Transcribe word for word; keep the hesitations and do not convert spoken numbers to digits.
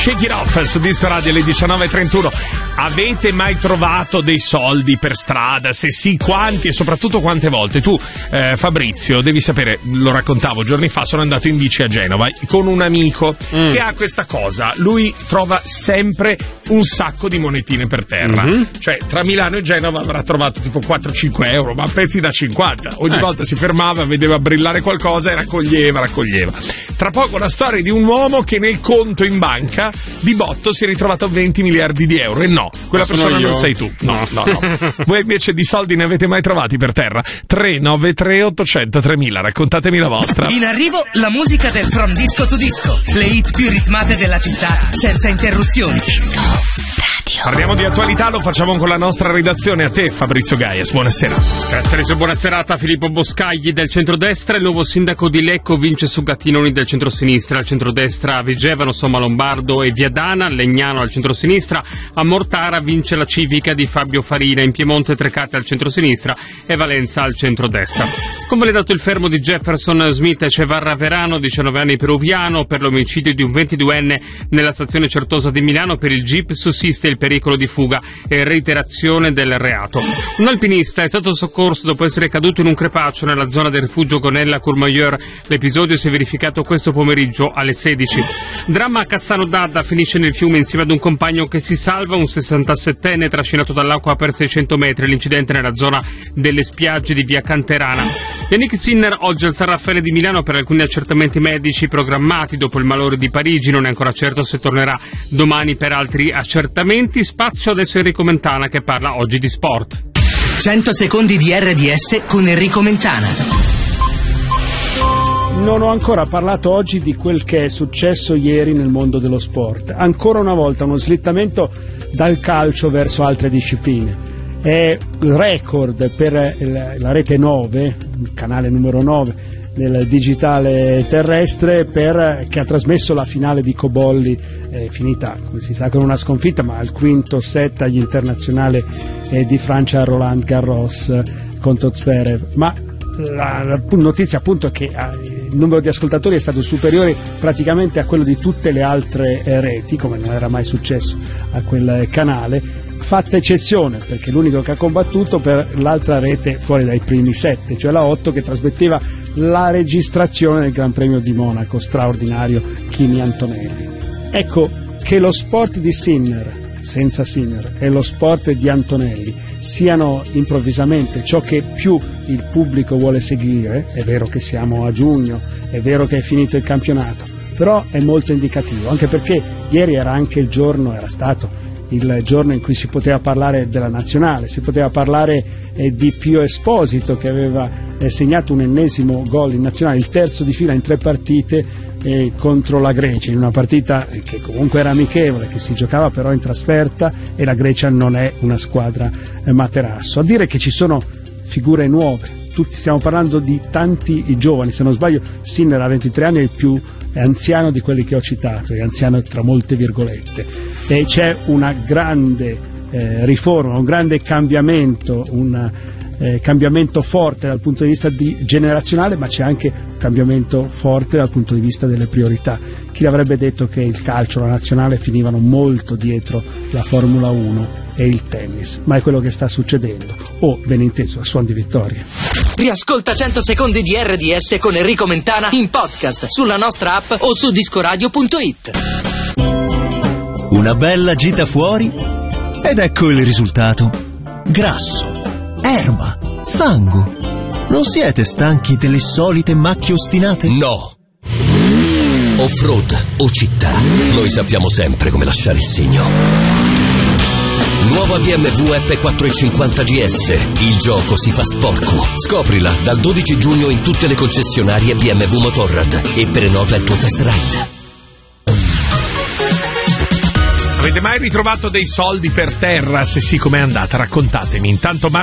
Shake It Off su Disco Radio alle diciannove e trentuno. Avete mai trovato dei soldi per strada? Se sì, quanti e soprattutto quante volte? Tu, eh, Fabrizio, devi sapere, lo raccontavo giorni fa, sono andato in bici a Genova con un amico mm. che ha questa cosa. Lui trova sempre un sacco di monetine per terra. Mm-hmm. Cioè, tra Milano e Genova avrà trovato tipo quattro cinque euro, ma pezzi da cinquanta. Ogni eh. volta si fermava, vedeva brillare qualcosa e raccoglieva, raccoglieva. Tra poco la storia di un uomo che nel conto in banca di botto si è ritrovato venti miliardi di euro. E no, quella persona non sei tu. No, no, no. Voi invece di soldi ne avete mai trovati per terra? tre nove tre ottocento tremila, raccontatemi la vostra. In arrivo la musica del From Disco to Disco, le hit più ritmate della città senza interruzioni. Disco Radio. Parliamo di attualità, lo facciamo con la nostra redazione. A te, Fabrizio Gaies, buonasera. Grazie Alessio, buona serata. Filippo Boscagli del centrodestra, il nuovo sindaco di Lecco vince su Gattinoni del centrosinistra. Al centrodestra Vigevano, Somma Lombardo e Viadana, Legnano al centrosinistra. A Mortara vince la Civica di Fabio Farina, in Piemonte Trecate al centrosinistra e Valenza al centrodestra. Convalidato il fermo di Jefferson Smith e Cevarra Verano, diciannove anni, peruviano, per l'omicidio di un ventiduenne nella stazione Certosa di Milano. Per il Jeep sussiste il pericolo di fuga e reiterazione del reato. Un alpinista è stato soccorso dopo essere caduto in un crepaccio nella zona del rifugio Gonella Courmayeur. L'episodio si è verificato questo pomeriggio alle sedici. Dramma a Cassano d'Adda, finisce nel fiume insieme ad un compagno che si salva, un sessantasettenne trascinato dall'acqua per seicento metri. L'incidente nella zona delle spiagge di via Canterana. Yannick Sinner oggi al San Raffaele di Milano per alcuni accertamenti medici programmati dopo il malore di Parigi. Non è ancora certo se tornerà domani per altri accertamenti. Spazio adesso Enrico Mentana che parla oggi di sport. cento secondi di R D S con Enrico Mentana. Non ho ancora parlato oggi di quel che è successo ieri nel mondo dello sport. Ancora una volta uno slittamento dal calcio verso altre discipline. È record per la rete nove, il canale numero nove del digitale terrestre, per, che ha trasmesso la finale di Cobolli, eh, finita come si sa con una sconfitta, ma al quinto set agli internazionali eh, di Francia a Roland Garros eh, contro Zverev. Ma la, la notizia appunto è che eh, il numero di ascoltatori è stato superiore praticamente a quello di tutte le altre eh, reti, come non era mai successo a quel eh, canale, fatta eccezione perché l'unico che ha combattuto per l'altra rete fuori dai primi sette, cioè la otto, che trasmetteva la registrazione del Gran Premio di Monaco, straordinario Kimi Antonelli. Ecco che lo sport di Sinner, senza Sinner, e lo sport di Antonelli siano improvvisamente ciò che più il pubblico vuole seguire. È vero che siamo a giugno, è vero che è finito il campionato, però è molto indicativo, anche perché ieri era anche il giorno, era stato il giorno in cui si poteva parlare della nazionale, si poteva parlare eh, di Pio Esposito, che aveva eh, segnato un ennesimo gol in nazionale, il terzo di fila in tre partite eh, contro la Grecia, in una partita che comunque era amichevole, che si giocava però in trasferta, e la Grecia non è una squadra eh, materasso. A dire che ci sono figure nuove, tutti stiamo parlando di tanti giovani, se non sbaglio Sinner ha ventitré anni, è il più anziano di quelli che ho citato, è anziano tra molte virgolette, e c'è una grande eh, riforma, un grande cambiamento, un eh, cambiamento forte dal punto di vista di generazionale, ma c'è anche un cambiamento forte dal punto di vista delle priorità. Chi avrebbe detto che il calcio, la nazionale finivano molto dietro la Formula uno e il tennis, ma è quello che sta succedendo, o ben inteso a suon di vittoria. Riascolta cento secondi di R D S con Enrico Mentana in podcast sulla nostra app o su discoradio punto it. Una bella gita fuori ed ecco il risultato: grasso, erba, fango. Non siete stanchi delle solite macchie ostinate? No. Off-road o città, noi sappiamo sempre come lasciare il segno. Nuova B M W F quattrocentocinquanta G S. Il gioco si fa sporco. Scoprila dal dodici giugno in tutte le concessionarie B M W Motorrad e prenota il tuo test ride. Avete mai ritrovato dei soldi per terra? Se sì, com'è andata? Raccontatemi. Intanto Marco